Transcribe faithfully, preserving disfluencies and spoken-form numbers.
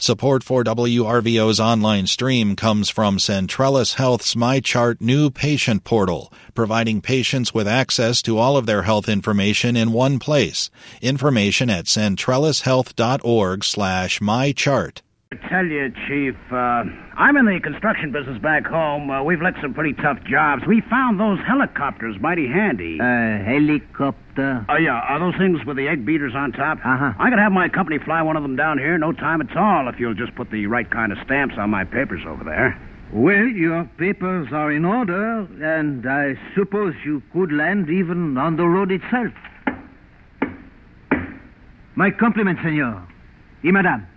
Support for W R V O's online stream comes from Centrellis Health's MyChart new patient portal, providing patients with access to all of their health information in one place. Information at centrellishealth.org slash mychart. I tell you, Chief, uh, I'm in the construction business back home. Uh, we've let some pretty tough jobs. We found those helicopters mighty handy. Uh, helicopter? Oh, yeah, are those things with the egg beaters on top? Uh-huh. I could have my company fly one of them down here no time at all if you'll just put the right kind of stamps on my papers over there. Well, your papers are in order, and I suppose you could land even on the road itself. My compliments, senor. Et madame.